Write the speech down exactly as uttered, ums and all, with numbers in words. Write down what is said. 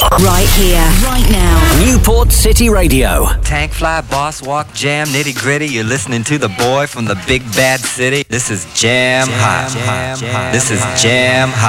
Right here, right now. Newport City Radio. Tank fly, boss walk, jam, nitty gritty. You're listening to the boy from the big bad city. This is Jam Hot. This is Jam Hot.